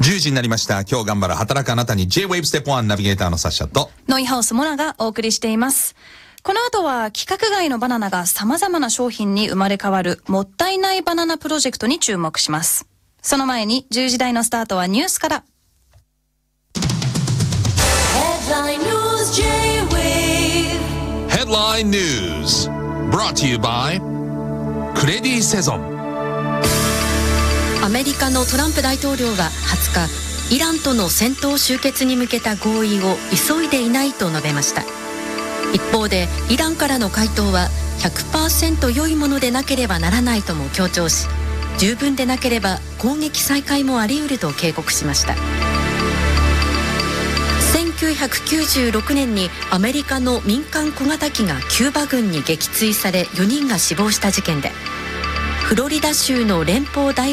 10時になりました。今日頑張る働くあなたに J-Wave Step 1ナビゲーターのサッシャとノイハウスモナがお送りしています。この後は規格外のバナナが様々な商品に生まれ変わるもったいないバナナプロジェクトに注目します。その前に10時台のスタートはニュースから。 Headline News J-Wave Headline News Brought to you by クレディセゾン。 アメリカのトランプ大統領は20日、イランとの戦闘終結に向けた合意を急いでいないと述べました。一方でイランからの回答は 100% 良いものでなければならないとも強調し、十分でなければ攻撃再開もあり得ると警告しました。1996年にアメリカの民間小型機がキューバ軍に撃墜され4人が死亡した事件で、フロリダ州の連邦大